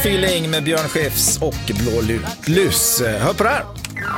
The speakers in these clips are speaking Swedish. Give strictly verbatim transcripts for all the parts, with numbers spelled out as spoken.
Feeling med Björn Skifs och Blå Lus. Hör på det här.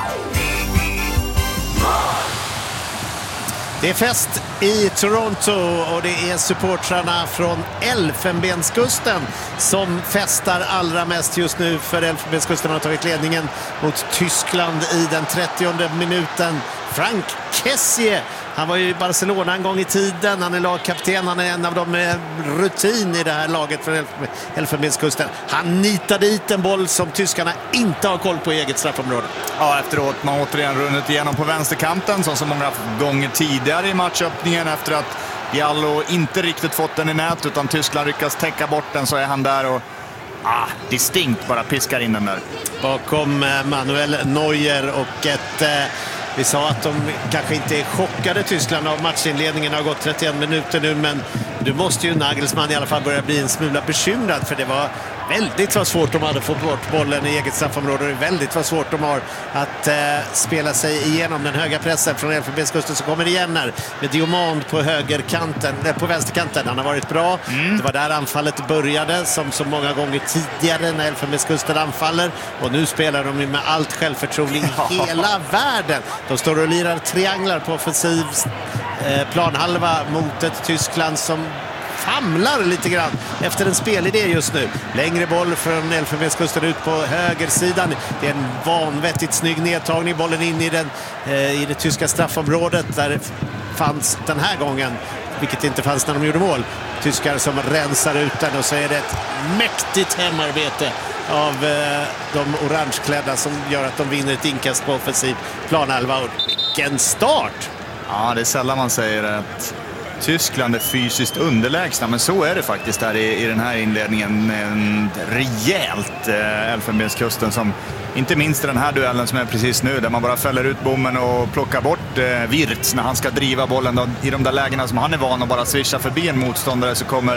Det är fest i Toronto och det är supportrarna från Elfenbenskusten som festar allra mest just nu, för Elfenbenskusten har tagit ledningen mot Tyskland i den trettionde minuten. Frank Kessie, han var ju i Barcelona en gång i tiden, han är lagkapten, han är en av dem med rutin i det här laget för Elfenbenskusten. Han nitar dit en boll som tyskarna inte har koll på i eget straffområde. Ja, efteråt man återigen runnit igenom på vänsterkanten som så många gånger tidigare i matchöppningen. Efter att Diallo inte riktigt fått den i nät utan Tyskland lyckas täcka bort den, så är han där och ah, distinkt bara piskar in den där. Bakom Manuel Neuer och ett... Eh, Vi sa att de kanske inte är chockade, Tyskland, av matchinledningen. Har gått trettioen minuter nu, men du måste ju Nagelsmann i alla fall börja bli en smula bekymrad, för det var väldigt vad svårt de hade fått bort bollen i eget straffområde. Det är väldigt vad svårt de har att eh, spela sig igenom den höga pressen från Elfenbenskusten som kommer igen här med Diomand på högerkanten, eh, på vänsterkanten. Han har varit bra. Mm. Det var där anfallet började, som så många gånger tidigare när Elfenbenskusten anfaller, och nu spelar de med allt självförtroende i hela världen. De står och lirar trianglar på offensiv eh, planhalva mot ett Tyskland som famlar lite grann efter en spelidé just nu. Längre boll från Elfenbenskusten ut på högersidan. Det är en vanvettigt snygg nedtagning. Bollen in i, den, eh, i det tyska straffområdet där det fanns den här gången, vilket inte fanns när de gjorde mål, tyskar som rensar ut den, och så är det ett mäktigt hemarbete av eh, de orangeklädda som gör att de vinner ett inkast på offensiv planhalva. Och vilken start! Ja, det är sällan man säger att Tyskland är fysiskt underlägsna, men så är det faktiskt här i, i den här inledningen. En rejält eh, Elfenbenskusten som, inte minst i den här duellen som är precis nu, där man bara fäller ut bommen och plockar bort eh, Wirtz när han ska driva bollen då, i de där lägena som han är van att bara swisha förbi en motståndare, så kommer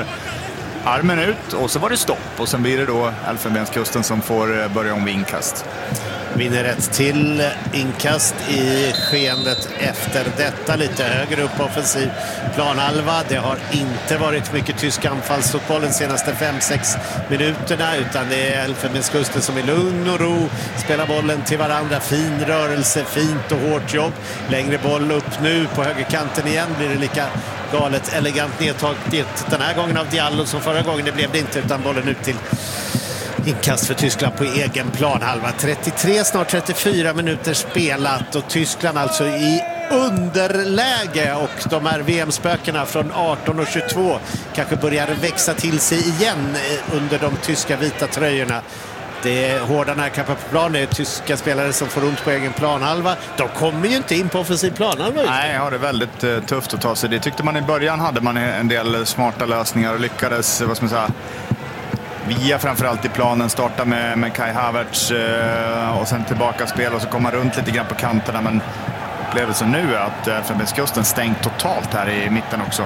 armen ut och så var det stopp, och sen blir det då Elfenbenskusten som får eh, börja om vid inkast. Vinner rätt till inkast i skeendet efter detta, lite högre upp offensiv planhalva. Det har inte varit mycket tysk anfallsfotboll de senaste fem sex minuterna, utan det är Elfenbenskusten som i lugn och ro spelar bollen till varandra. Fin rörelse, fint och hårt jobb. Längre boll upp nu på högerkanten igen. Blir det lika galet elegant nedtaget den här gången av Diallo som förra gången. Det blev det inte, utan bollen ut till inkast för Tyskland på egen plan. Halva trettiotre, snart trettiofyra minuter spelat, och Tyskland alltså i underläge, och de här V M-spökena från arton och tjugotvå kanske börjar växa till sig igen under de tyska vita tröjorna. Det är hårda närkampar på plan. Det är tyska spelare som får ont på egen planhalva. De kommer ju inte in på offensiv planhalva. Nej, ja, det är väldigt uh, tufft att ta sig. Det tyckte man i början, hade man en del smarta lösningar och lyckades, vad ska man säga, via framförallt i planen starta med, med Kai Havertz uh, och sen tillbaka spel och så komma runt lite grann på kanterna. Men upplevelsen nu är att Elfenbenskusten stängt totalt här i mitten också.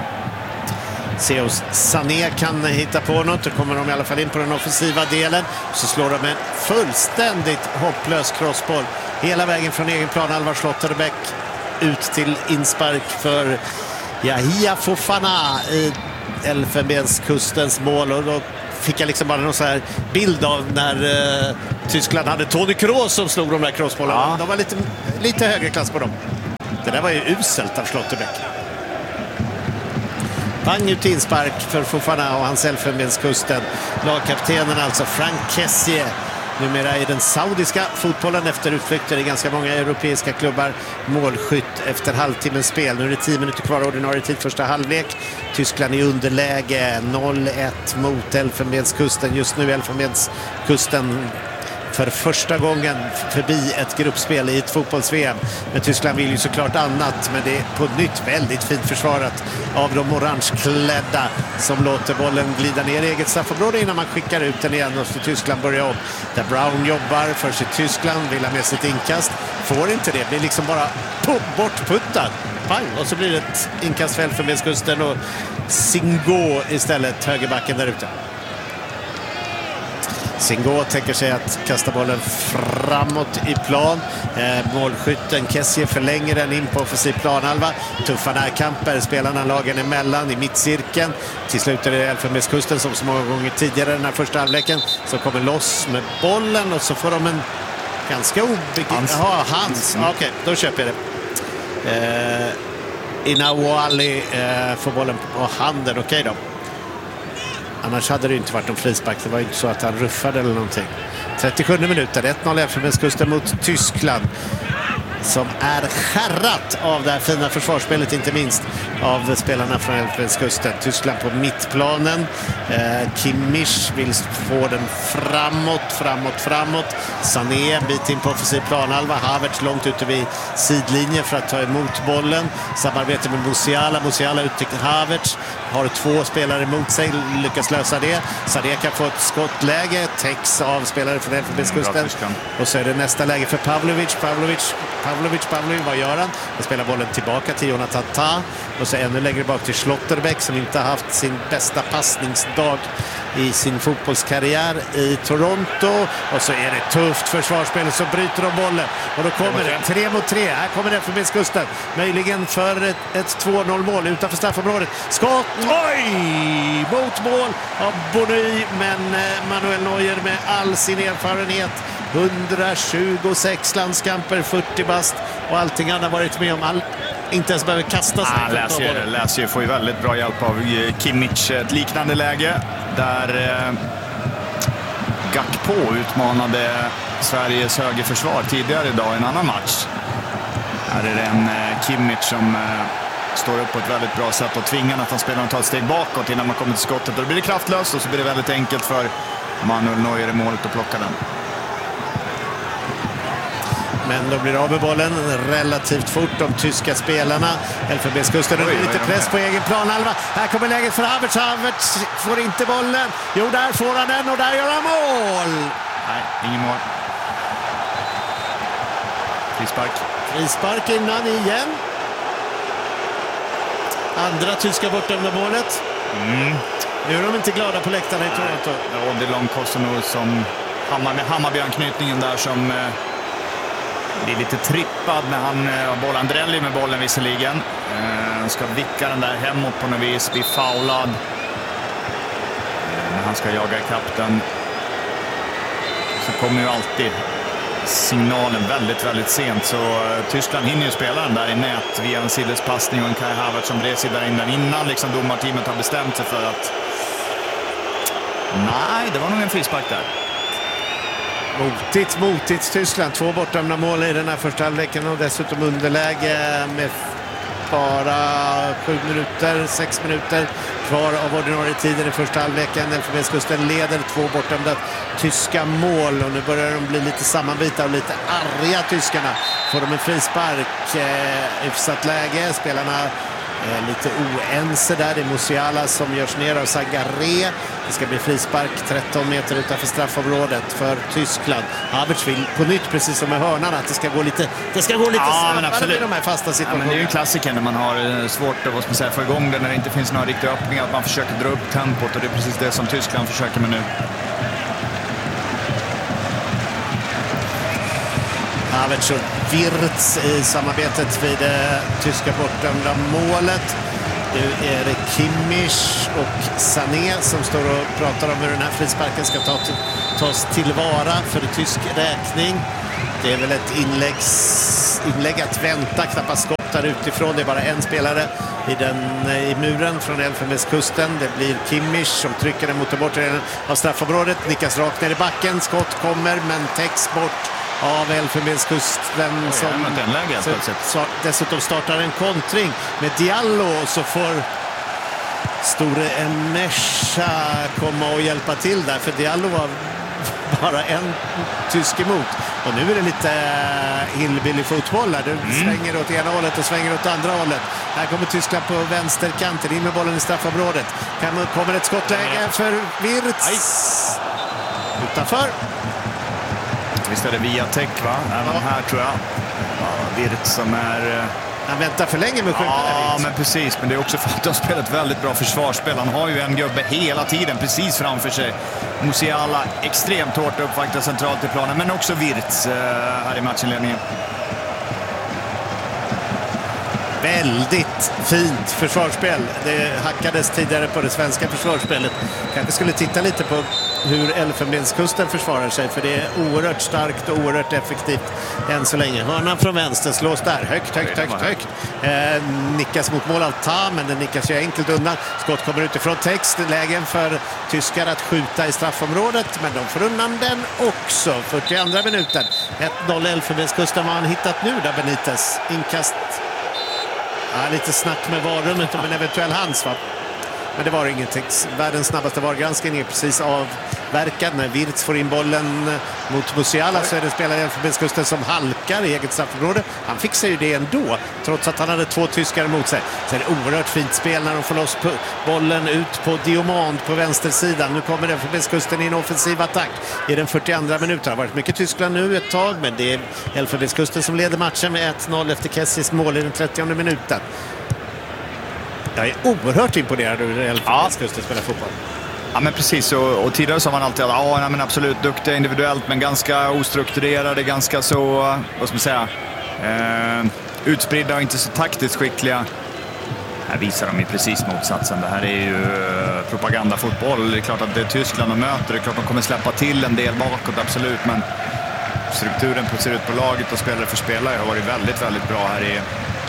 Seos Sané kan hitta på något. Då kommer de i alla fall in på den offensiva delen. Så slår de en fullständigt hopplös crossboll hela vägen från egen plan. Alvar Schlotterbeck ut till inspark för Yahia Fofana i Elfenbenskustens mål. Och då fick jag liksom bara någon så här bild av när eh, Tyskland hade Toni Kroos som slog de där crossbollarna. Ja. De var lite, lite högre klass på dem. Det där var ju uselt av Schlotterbeck. Pang ut inspark för Fofana och hans Elfenbenskusten. Lagkaptenen alltså Frank Kessie, numera i den saudiska fotbollen efter utflykter i ganska många europeiska klubbar. Målskytt efter halvtimmens spel. Nu är det tio minuter kvar ordinarie tid första halvlek. Tyskland i underläge noll ett mot Elfenbenskusten. Just nu Elfenbenskusten för första gången förbi ett gruppspel i ett fotbolls-V M. Men Tyskland vill ju såklart annat, men det är på nytt väldigt fint försvarat av de orangeklädda som låter bollen glida ner i eget straffområde innan man skickar ut den igen och så Tyskland börjar om. Där Brown jobbar för sig Tyskland, vill ha med sitt inkast. Får inte det, blir liksom bara bortputtad. Pang, och så blir det ett inkast för Elfenbenskusten och Singo istället, högerbacken där ute. Singo tänker sig att kasta bollen framåt i plan. Eh, målskytten Kessie förlänger den in på offensiv planhalva. Tuffa närkamper, spelarna lagen emellan i mittcirkeln. Till slut är det Elfenbenskusten som så många gånger tidigare den här första halvleken som kommer loss med bollen och så får de en ganska obegränsad... Hans. Jaha, Hans. Mm. Okej, okay, då köper jag det. Eh, Inawali eh, får bollen på handen. Okej okay då. Annars hade det inte varit någon frispark. Det var inte så att han ruffade eller någonting. trettiosjunde minuter, ett noll Elfenbenskusten mot Tyskland. Som är skärrat av det här fina försvarsspelet, inte minst av spelarna från Elfenbenskusten. Tyskland på mittplanen. Eh, Kimmich vill få den framåt, framåt, framåt. Sané en bit in på offensiv planhalva. Havertz långt ute vid sidlinjen för att ta emot bollen. Samarbete med Musiala. Musiala ut till Havertz. Har två spelare emot sig, lyckas lösa det. Sané kan få ett skottläge, täcks av spelare från Elfenbenskusten. Och så är det nästa läge för Pavlovic. Pavlovic, Pavlovic, Pavlovic, vad gör han? Han spelar bollen tillbaka till Jonathan Tah. Och så ännu längre bak till Schlotterbeck som inte har haft sin bästa passningsdag i sin fotbollskarriär i Toronto. Och så är det tufft försvarsspel, så bryter de bollen. Och då kommer det tre mot tre. Här kommer Elfenbenskusten. Möjligen för ett, ett två noll mål utanför straffområdet. Skott! Oj! Mot mål av Bonneuil, men Manuel Neuer med all sin erfarenhet. hundratjugosex landskamper, fyrtio bast och allting han har varit med om. All, inte ens behöver kasta sig. Ah, Läsier, Läsier får ju väldigt bra hjälp av Kimmich. Ett liknande läge där eh, Gakpo utmanade Sveriges högerförsvar tidigare idag i en annan match. Här är det en eh, Kimmich som eh, står upp på ett väldigt bra sätt och tvingar att han spelar och tar ett steg bakåt innan man kommer till skottet. Då blir det kraftlöst och så blir det väldigt enkelt för Manuel Neuer i målet att plocka den. Men då blir det av med bollen relativt fort, de tyska spelarna. Elfenbenskusten har lite press på egen planhalva. Här kommer läget för Havertz. Havertz får inte bollen. Jo, där får han den och där gör han mål. Nej, ingen mål. Frispark. Frispark innan igen. Andra tyska bortdömda målet. Mm. Nu är de inte glada på läktarna i Toronto. Ja, det är Långkostenor som Hammar med Hammarby-anknytningen där som eh, blir lite trippad när han har eh, bollen. Drelli med bollen visserligen. Eh, ska vicka den där hemåt på något vis. Blir foulad. Eh, när han ska jaga i kapten. Så kommer ju alltid signalen väldigt, väldigt sent. Så uh, Tyskland hinner ju spela den där i nät via en sidledspassning och en Kai Havertz som drev sig där innan, innan liksom domarteamet har bestämt sig för att nej, det var nog en frispark där. Motigt, motigt Tyskland. Två bortdömda mål i den här första halvleken och dessutom underläge med bara sju minuter, sex minuter kvar av ordinarie tiden i första halvleken. Elfenbenskusten leder två bortdömda tyska mål och nu börjar de bli lite sammanbita och lite arga tyskarna. Får de en frispark, eh, utsatt läge, spelarna eh, lite oense där. Det är Musiala som görs ner av Zagaré. Det ska bli frispark tretton meter utanför straffområdet för Tyskland. Havertz vill på nytt, precis som med hörnan, att det ska gå lite, det ska gå lite ja, snabbare med de här fasta situationerna. Ja, men det är ju en klassiker när man har svårt att vad ska man säga, få igång det när det inte finns några riktiga öppningar, att man försöker dra upp tempot, och det är precis det som Tyskland försöker med nu. Havertz och Wirtz i samarbetet vid det tyska bortdömda målet. Nu är det Kimmich och Sané som står och pratar om hur den här frisparken ska ta till, tas tillvara för tysk räkning. Det är väl ett inläggs, inlägg att vänta, knappast skott där utifrån. Det är bara en spelare i, den, i muren från Elfenbenskusten. Det blir Kimmich som trycker den mot den bortre delen av straffområdet. Nickas rakt ner i backen. Skott kommer men täcks bort av Elfenbenskusten som läge, så, så, dessutom startar en kontring med Diallo, så får Store Enesha komma och hjälpa till där, för Diallo var bara en tysk emot. Och nu är det lite hillbilly fotboll där. Du mm. svänger åt ena hållet och svänger åt andra hållet. Här kommer Tyskland på vänsterkanten, in med bollen i straffområdet. Kommer ett skottläge för Wirtz. Utanför. Visst är det Viatek, va? Även ja. Här tror jag. Ja, Wirtz som är... Han väntar för länge med skjuta. Ja, men precis. Men det är också för att de har spelat väldigt bra försvarsspel. Han har ju en gubbe hela tiden precis framför sig. Musiala extremt hårt uppvaktad centralt i planen, men också Wirtz eh, här i matchinledningen. Väldigt fint försvarsspel. Det hackades tidigare på det svenska försvarsspelet. Kanske skulle titta lite på hur Elfenbenskusten försvarar sig, för det är oerhört starkt och oerhört effektivt än så länge. Hörnan från vänster slås där högt, högt, högt, högt. Eh, nickas mot mål av Ta, men den nickas ju enkelt undan. Skott kommer utifrån text. Lägen för tyskar att skjuta i straffområdet, men de får undan den också. fyrtioandra minuten. ett noll Elfenbenskusten. Vad har han hittat nu där, Benitez? Inkast. Ja, lite snack med varummet om en eventuell hands, va? Men det var ingenting. Världens snabbaste vargranskning är precis avverkad. När Wirtz får in bollen mot Musiala så är det spelaren i Elfenbenskusten som halkar i eget straffområde. Han fixar ju det ändå, trots att han hade två tyskar emot sig. Så är det oerhört fint spel när de får loss bollen ut på Diomand på vänstersidan. Nu kommer Elfenbenskusten i en offensiv attack i den fyrtioandra minuten. Det har varit mycket Tyskland nu ett tag, men det är Elfenbenskusten som leder matchen med ett noll efter Kessis mål i den trettionde minuten. Jag är oerhört imponerad över Elfenbenskusten ja. spelar fotboll. Ja, men precis. Och, och tidigare sa man alltid att ja, nej, men absolut duktiga individuellt, men ganska ostrukturerade, ganska så, vad ska man säga, eh, utspridda och inte så taktiskt skickliga. Här visar de ju precis motsatsen. Det här är ju propagandafotboll. Det är klart att det är Tyskland de möter. Det är klart att de kommer släppa till en del bakåt, absolut. Men strukturen på ser ut på laget och spelare för spelare har varit väldigt, väldigt bra här i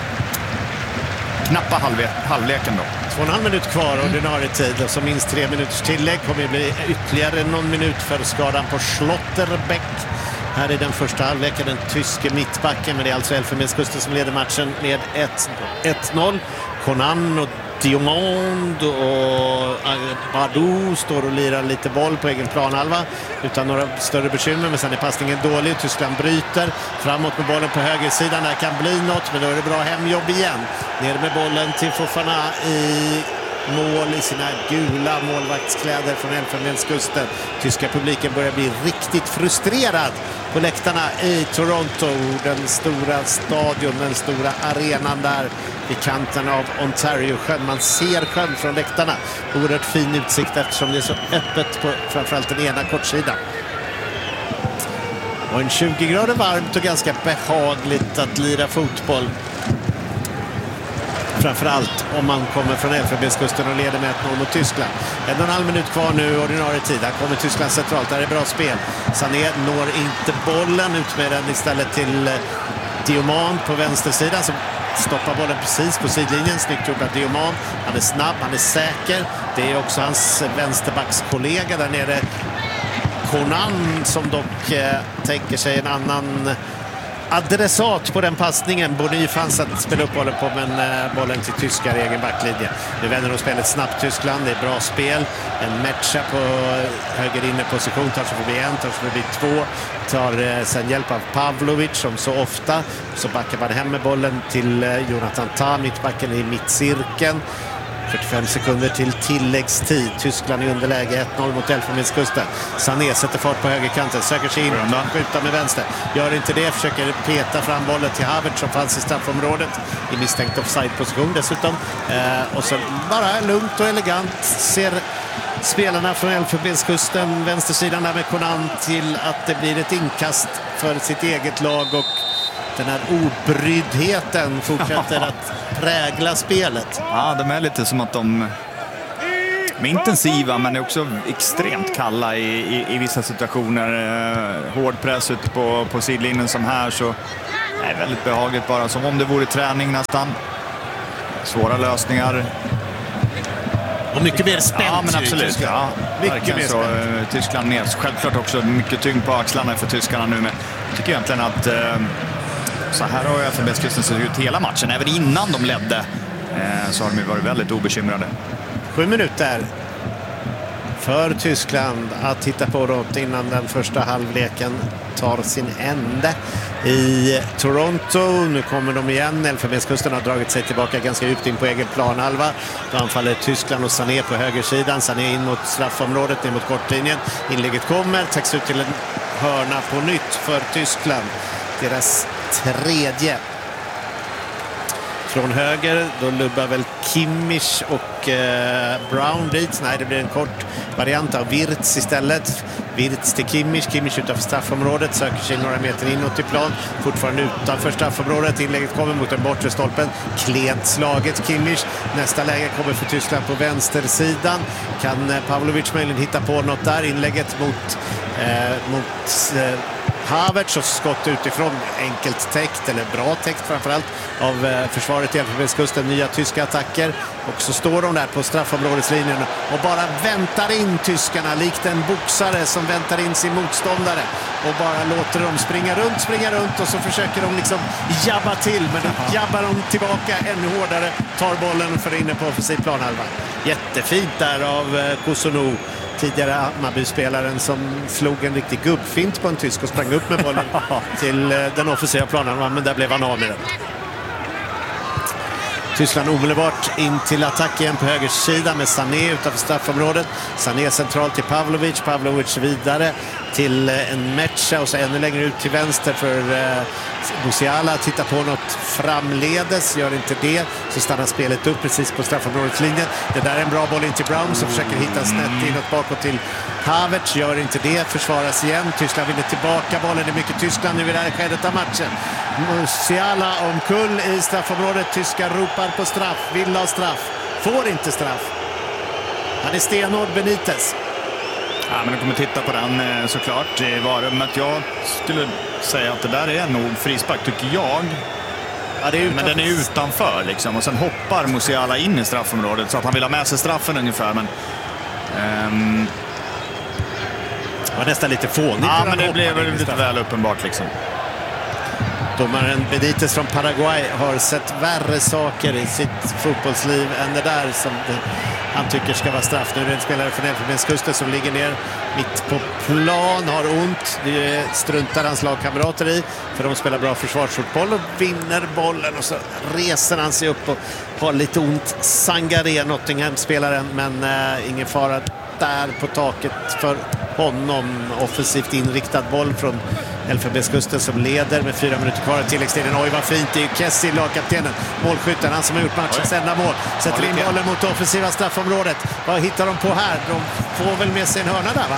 knappa halvle halvleken då. Två och en halv minut kvar ordinarie tid, och så minst tre minuters tillägg kommer det bli ytterligare någon minut för skadan på Schlotterbeck. Här är den första halvleken, den tyske mittbacken, men det är alltså Elfenbenskusten som leder matchen med ett noll. Conan och Diomand och Badou står och lirar lite boll på egen planhalva utan några större bekymmer, men sen är passningen dålig. Tyskland bryter framåt med bollen på högersidan. Det kan bli något, men då är det bra hemjobb igen. Ner med bollen till Fofana i mål i sina gula målvaktskläder från Elfenbenskusten. Tyska publiken börjar bli riktigt frustrerad på läktarna i Toronto. Den stora stadion, den stora arenan där i kanten av Ontario-sjön. Man ser sjön från läktarna. Oerhört fin utsikt eftersom det är så öppet på framförallt den ena kortsidan. Och en tjugo grader varmt och ganska behagligt att lira fotboll. Framförallt om man kommer från Elfenbenskusten och leder med ett noll mot Tyskland. En och en halv minut kvar nu, ordinarie tid. Här kommer Tyskland centralt. Där är bra spel. Sané når inte bollen, ut med den istället till Diomand på vänstersidan som stoppar bollen precis på sidlinjen. Snyggt gjort av Diomand. Han är snabb, han är säker. Det är också hans vänsterbackskollega där nere, Conan, som dock eh, tänker sig en annan adressat på den passningen. Boni fanns att spela upp bollen på, men eh, bollen till tyskar i egen backlinje. Nu vänder de spelet snabbt Tyskland. Det är bra spel. En matcha på höger inne position. Tar sig förbi en, tar sig förbi två. Tar eh, sen hjälp av Pavlovic som så ofta. Så backar man hem med bollen till eh, Jonathan Ta, mittbacken i mittcirkeln. fyrtiofem sekunder till tilläggstid. Tyskland i underläge ett noll mot Elfenbenskusten. Sané sätter fart på högerkanten. Söker sig in, skjuter med vänster. Gör inte det, försöker peta fram bollen till Havertz som fanns i straffområdet. I misstänkt offside-position dessutom. Eh, och så bara lugnt och elegant ser spelarna från Elfenbenskusten, vänstersidan där med Conan, till att det blir ett inkast för sitt eget lag, och den här obryddheten fortsätter att prägla spelet. Ja, de är lite som att de är intensiva, men är också extremt kalla i, i, i vissa situationer. Eh, hård press ute på, på sidlinjen som här, så det är väldigt behagligt, bara som om det vore träning nästan. Svåra lösningar. Och mycket mer spänt. Ja, men absolut. Ja, mycket mer så, uh, Tyskland med. Självklart också mycket tyngd på axlarna för tyskarna nu, men jag tycker egentligen att uh, så här har Elfenbenskusten sett ut hela matchen. Även innan de ledde uh, så har de varit väldigt obekymrade. Sju minuter för Tyskland att hitta på något innan den första halvleken tar sin ände i Toronto. Nu kommer de igen. Elfenbenskusten har dragit sig tillbaka ganska djupt in på egen planhalva. Då anfaller Tyskland och Sané på högersidan. Sané in mot straffområdet, ner mot kortlinjen. Inlägget kommer, täcks ut till en hörna på nytt för Tyskland. Deras tredje. från höger. Då lubbar väl Kimmich och eh, Brown dit. Nej, det blir en kort variant av Wirtz istället. Wirtz till Kimmich. Kimmich utanför straffområdet. Söker sig några meter inåt i plan. Fortfarande utanför straffområdet. Inlägget kommer mot den bortre stolpen. Klent slaget Kimmich. Nästa läge kommer för Tyskland på vänstersidan. Kan eh, Pavlovic möjligen hitta på något där? Inlägget mot, eh, mot eh, Havertz och skott utifrån, enkelt täckt eller bra täckt framförallt av eh, försvaret i Elfenbenskusten. Nya tyska attacker och så står de där på straffområdeslinjen och bara väntar in tyskarna likt en boxare som väntar in sin motståndare och bara låter dem springa runt, springa runt och så försöker de liksom jabba till, men då jabbar de tillbaka ännu hårdare, tar bollen och för inne på offensiv planhalva. Jättefint där av eh, Kusunu, tidigare Hammarby-spelaren som slog en riktig gubbfint på en tysk och sprang upp med bollen till den offensiva planen, men där blev han av med den. Tyskland omedelbart in till attack igen på höger sida med Sané utanför straffområdet. Sané centralt till Pavlovic, Pavlovic vidare till en Mecha och så ännu längre ut till vänster för eh, Musiala. Tittar på något framledes, gör inte det, så stannar spelet upp precis på straffområdeslinjen. Det där är en bra boll in till Brown som försöker hitta snett inåt bakåt till Havertz, gör inte det, försvaras igen. Tyskland vinner tillbaka bollen, det är mycket Tyskland nu i det här skedet av matchen. Musiala omkull i straffområdet, tyskar ropar på straff, vill ha straff, får inte straff. Han är stenhård, Benitez. Ja, men du kommer titta på den såklart i varummet. Jag skulle säga att det där är nog frispark, tycker jag. Ja, det är men den är utanför liksom. Och sen hoppar Musiala in i straffområdet så att han vill ha med sig straffen ungefär. Men um... det var nästan lite fånigt. Ja, men det blev väl lite väl uppenbart liksom. Domaren Benitez från Paraguay har sett värre saker i sitt fotbollsliv än det där som han tycker ska vara straff. Nu är det en spelare från Elfenbenskusten som ligger ner mitt på plan, har ont. Det struntar hans lagkamrater i, för de spelar bra försvarsfotboll och vinner bollen, och så reser han sig upp och har lite ont. Sangaré, Nottingham-spelaren, men äh, ingen fara där på taket för honom. Offensivt inriktad boll från Elfenbenskusten som leder med fyra minuter kvar i tilläggstiden. Oj, vad fint, det är ju Kessie, lagkaptenen, målskytten, han som har gjort matchens enda mål. Sätter in bollen mot det offensiva straffområdet. Vad hittar de på här? De får väl med sig en hörna där, va?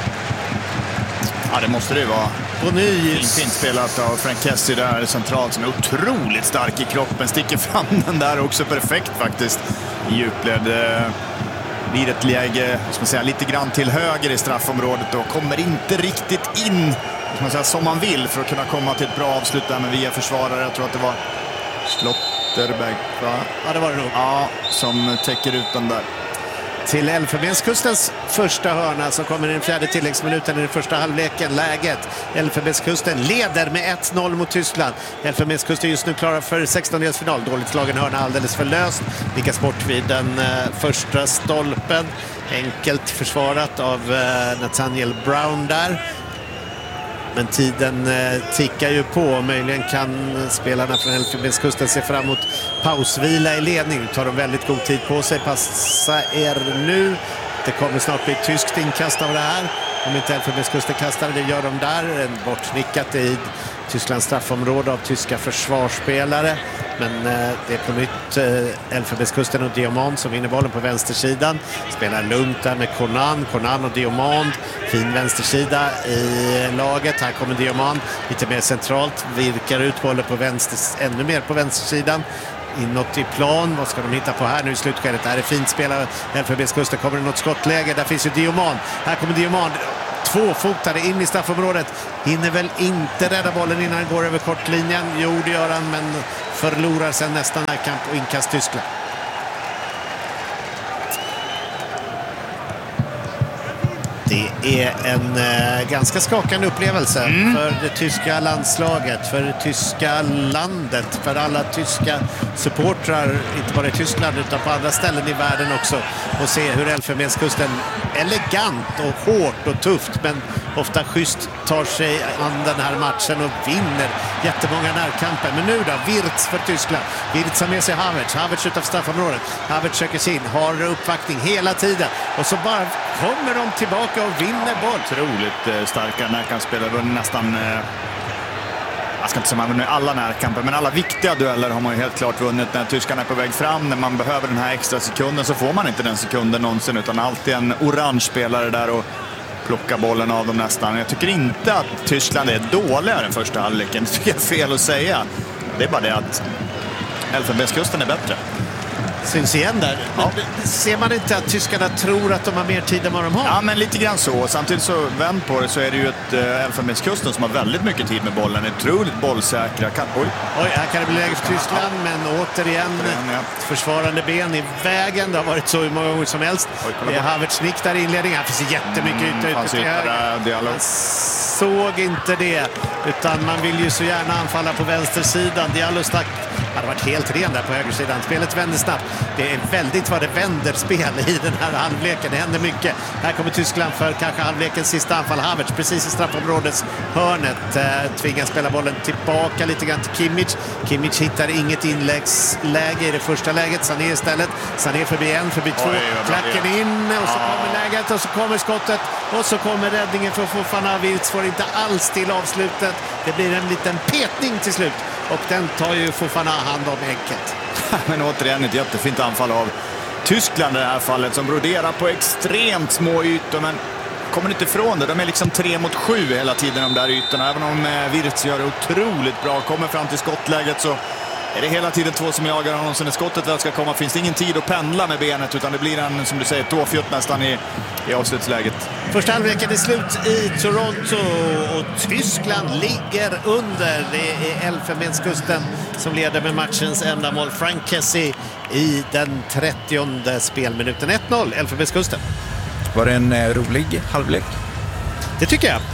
Ja, det måste det ju vara. På ny. Fint, fint spelat av Frank Kessie där centralt, som är otroligt stark i kroppen. Sticker fram den där också perfekt faktiskt. I djupled. Blir ett läge, ska man säga, lite grann till höger i straffområdet och kommer inte riktigt in, ska man säga, som man vill för att kunna komma till ett bra avslut där med via försvarare. Jag tror att det var Schlotterberg, va? Ja, det var det nog. Ja, som täcker ut den där. Till Elfenbenskustens första hörna som kommer i den fjärde tilläggsminuten i den första halvleken. Läget. Elfenbenskusten leder med ett noll mot Tyskland. Elfenbenskusten just nu klara för sextondelsfinal. Dåligt slagen hörna, alldeles för löst. Lyckas bort vid den uh, första stolpen. Enkelt försvarat av uh, Nathaniel Brown där. Men tiden eh, tickar ju på. Möjligen kan spelarna från Elfenbenskusten se fram emot pausvila i ledning. Nu tar de väldigt god tid på sig. Passa er nu. Det kommer snart bli ett tyskt inkast av det här. Om inte Elfenbenskusten kastar det, gör de där. En bortnickat i Tysklands straffområde av tyska försvarsspelare. Men eh, det är på nytt eh, Elfenbenskusten och Diomand som vinner bollen på vänstersidan. Spelar lugnt där med Conan. Conan och Diomand. Fin vänstersida i laget. Här kommer Diomand lite mer centralt. Virkar ut bollen på vänster, ännu mer på vänstersidan. Inåt i plan. Vad ska de hitta på här nu i slutskedet? Det här är fint spelat. Elfenbenskusten, kommer det något skottläge. Där finns ju Diomand. Här kommer Diomand. Tvåfotade in i straffområdet. Hinner väl inte rädda bollen innan han går över kortlinjen. Jo, det gör han, men förlorar sen nästan närkamp och inkast Tyskland. Det är en eh, ganska skakande upplevelse mm. för det tyska landslaget, för det tyska landet, för alla tyska supportrar, inte bara i Tyskland utan på andra ställen i världen också, och se hur Elfenbenskusten elegant och hårt och tufft men ofta schysst tar sig an den här matchen och vinner jättemånga närkamper. Men nu då, Wirtz för Tyskland. Wirtz har med sig Havertz. Havertz utanför straffområdet. Havertz söker sig in, har uppvaktning hela tiden. Och så bara kommer de tillbaka och vinner boll. Otroligt eh, starka närkampsspelare. Nästan... Eh... jag ska inte säga man alla närkamper, men alla viktiga dueller har man ju helt klart vunnit. När tyskarna är på väg fram, när man behöver den här extra sekunden, så får man inte den sekunden någonsin, utan alltid en orange spelare där och plocka bollen av dem nästan. Jag tycker inte att Tyskland är dåligare den första halvleken. Det tycker jag är fel att säga. Det är bara det att Elfenbenskusten är bättre. Syns igen där. Ja. Ser man inte att tyskarna tror att de har mer tid än vad de har? Ja, men lite grann så. Samtidigt så vänd på det så är det ju ett äh, Elfenbenskusten som har väldigt mycket tid med bollen. Otroligt bollsäkra. Kan... Oj. Oj, här kan det bli läge för Tyskland, men återigen ja. försvarande ben i vägen. Det har varit så många gånger som helst. Oj, det är Havertz nick där i inledningen. Här finns jättemycket mm, ytor ute till höger. Man såg inte det, utan man vill ju så gärna anfalla på vänstersidan. Diallo stack. hade varit helt ren där på högersidan. Spelet vänder snabbt. Det är väldigt vad det vänder spel i den här halvleken. Det händer mycket. Här kommer Tyskland för kanske halvlekens sista anfall. Havertz precis i straffområdets hörnet. Eh, tvingas spela bollen tillbaka lite grann till Kimmich. Kimmich hittar inget inläggsläge i det första läget. Sané istället. Sané förbi en, förbi två. Klacken in och så kommer läget och så kommer skottet. Och så kommer räddningen för Fofana. Wirtz får inte alls till avslutet. Det blir en liten petning till slut. Och den tar ju Fofana hand om enkelt. Men återigen ett jättefint anfall av Tyskland i det här fallet, som broderar på extremt små ytor, men kommer inte ifrån det. De är liksom tre mot sju hela tiden, de där ytorna. Även om Wirtz gör det otroligt bra, kommer fram till skottläget, så är det hela tiden två som jagar honom. Så när skottet väl ska komma finns det ingen tid att pendla med benet, utan det blir en, som du säger, tåfjutt nästan i, i avslutsläget. Första halvleken är slut i Toronto och Tyskland ligger under. Det är Elfenbenskusten som leder med matchens enda mål. Frank Kessie i den trettionde spelminuten. ett noll Elfenbenskusten. Var det en eh, rolig halvlek? Det tycker jag.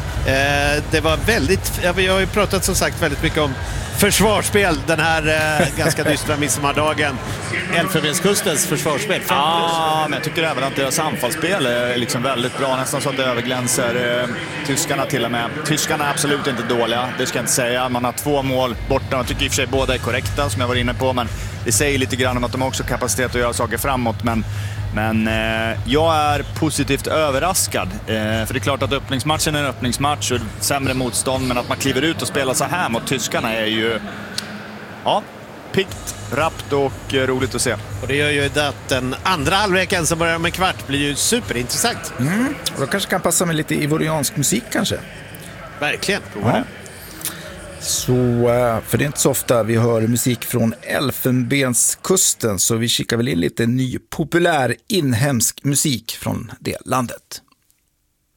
Eh, det var väldigt, jag har ju pratat som sagt väldigt mycket om försvarsspel den här eh, ganska dystra midsommardagen. Elfenbenskustens försvarsspel. Ja, men jag tycker även att deras anfallsspel är liksom väldigt bra. Nästan så att det överglänser eh, tyskarna till och med. Tyskarna är absolut inte dåliga, det ska jag inte säga. Man har två mål borta. Jag tycker i och för sig båda är korrekta, som jag var inne på. Men det säger lite grann om att de också har kapacitet att göra saker framåt. Men, men eh, jag är positivt överraskad. Eh, för det är klart att öppningsmatchen är en öppningsmatch och sämre motstånd. Men att man kliver ut och spelar så här mot tyskarna är ju... Ja, pikt, rappt och eh, roligt att se. Och det gör ju att den andra halvleken som börjar med kvart blir ju superintressant. Mm. Och då kanske kan passa med lite ivoriansk musik kanske. Verkligen. Ja. Så, för det är inte så ofta vi hör musik från Elfenbenskusten, så vi kikar väl in lite ny populär inhemsk musik från det landet.